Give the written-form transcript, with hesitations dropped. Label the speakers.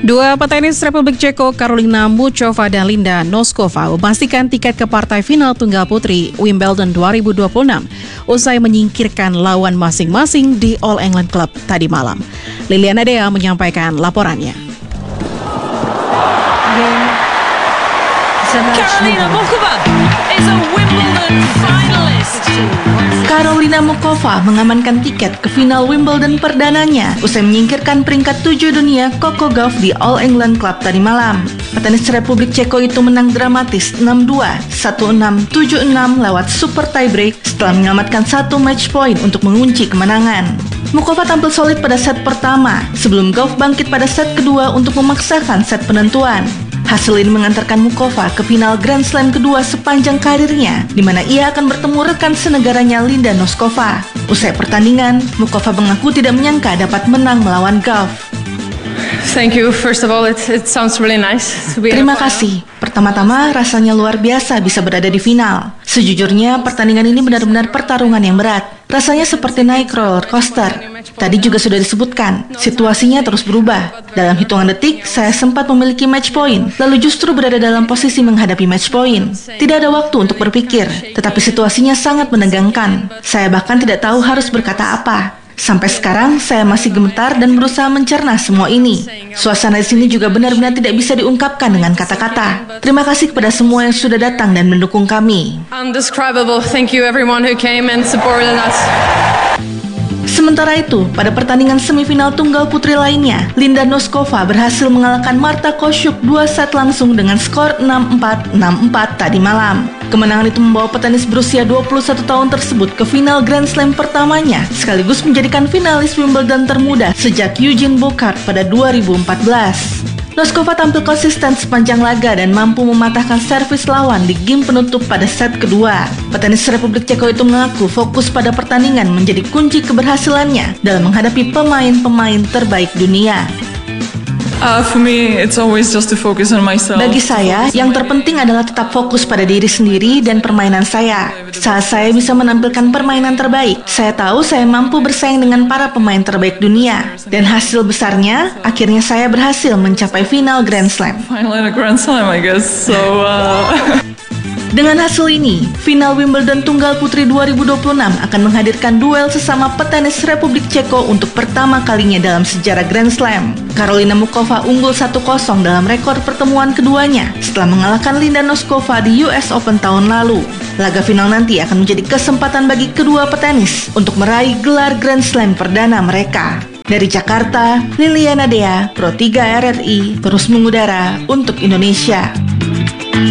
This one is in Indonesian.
Speaker 1: Dua petenis Republik Ceko, Karolina Muchova dan Linda Noskova, memastikan tiket ke partai final tunggal putri Wimbledon 2026 usai menyingkirkan lawan masing-masing di All England Club tadi malam. Liliana Dea menyampaikan laporannya.
Speaker 2: Karolina Muchova is a Wimbledon finalist.
Speaker 3: Karolina Muchova mengamankan tiket ke final Wimbledon perdananya usai menyingkirkan peringkat 7 dunia Coco Gauff di All England Club tadi malam. Petenis Republik Ceko itu menang dramatis 6-2, 1-6, 7-6 lewat super tiebreak setelah menyelamatkan satu match point untuk mengunci kemenangan. Muchova tampil solid pada set pertama sebelum Gauff bangkit pada set kedua untuk memaksakan set penentuan. Hasil ini mengantarkan Muchova ke final Grand Slam kedua sepanjang karirnya, di mana ia akan bertemu rekan senegaranya Linda Noskova. Usai pertandingan, Muchova mengaku tidak menyangka dapat menang melawan Gauff.
Speaker 4: Thank you. First of all, it sounds really nice to be.
Speaker 3: Terima kasih. Pertama-tama, rasanya luar biasa bisa berada di final. Sejujurnya, pertandingan ini benar-benar pertarungan yang berat. Rasanya seperti naik roller coaster. Tadi juga sudah disebutkan, situasinya terus berubah. Dalam hitungan detik, saya sempat memiliki match point, lalu justru berada dalam posisi menghadapi match point. Tidak ada waktu untuk berpikir, tetapi situasinya sangat menegangkan. Saya bahkan tidak tahu harus berkata apa. Sampai sekarang, saya masih gemetar dan berusaha mencerna semua ini. Suasana di sini juga benar-benar tidak bisa diungkapkan dengan kata-kata. Terima kasih kepada semua yang sudah datang dan mendukung kami.
Speaker 4: Undescribable. Thank you everyone who came and supported us.
Speaker 3: Sementara itu, pada pertandingan semifinal tunggal putri lainnya, Linda Noskova berhasil mengalahkan Marta Kostyuk 2 set langsung dengan skor 6-4, 6-4 tadi malam. Kemenangan itu membawa petenis berusia 21 tahun tersebut ke final Grand Slam pertamanya, sekaligus menjadikan finalis Wimbledon termuda sejak Eugene Bouchard pada 2014. Noskova tampil konsisten sepanjang laga dan mampu mematahkan servis lawan di game penutup pada set kedua. Petenis Republik Ceko itu mengaku fokus pada pertandingan menjadi kunci keberhasilannya dalam menghadapi pemain-pemain terbaik dunia.
Speaker 5: For me, it's always just to focus on myself.
Speaker 3: Bagi saya, yang terpenting adalah tetap fokus pada diri sendiri dan permainan saya. Saat saya bisa menampilkan permainan terbaik, saya tahu saya mampu bersaing dengan para pemain terbaik dunia. Dan hasil besarnya, akhirnya saya berhasil mencapai final Grand Slam.
Speaker 5: Finally a Grand Slam, I guess. So,
Speaker 3: Dengan hasil ini, final Wimbledon Tunggal Putri 2026 akan menghadirkan duel sesama petenis Republik Ceko untuk pertama kalinya dalam sejarah Grand Slam. Karolina Muchova unggul 1-0 dalam rekor pertemuan keduanya setelah mengalahkan Linda Noskova di US Open tahun lalu. Laga final nanti akan menjadi kesempatan bagi kedua petenis untuk meraih gelar Grand Slam perdana mereka. Dari Jakarta, Liliana Dea, Pro 3 RRI, terus mengudara untuk Indonesia.